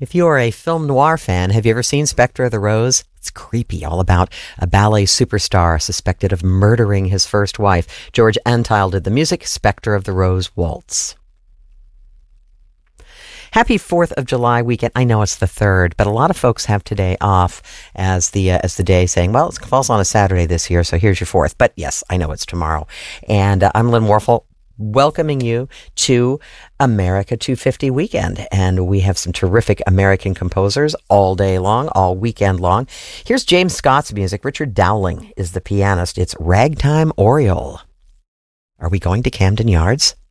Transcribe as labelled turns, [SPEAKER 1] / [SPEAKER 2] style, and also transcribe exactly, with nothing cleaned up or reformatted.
[SPEAKER 1] If you are a film noir fan, have you ever seen Spectre of the Rose? It's creepy, all about a ballet superstar suspected of murdering his first wife. George Antheil did the music, Spectre of the Rose Waltz. Happy fourth of July weekend. I know it's the third, but a lot of folks have today off as the uh, as the day, saying, well, it falls on a Saturday this year, so here's your fourth. But yes, I know it's tomorrow. And uh, I'm Lynn Warfel, welcoming you to America two fifty weekend. And we have some terrific American composers all day long, all weekend long. Here's James Scott's music. Richard Dowling is the pianist. It's Ragtime Oriole. Are we going to Camden Yards?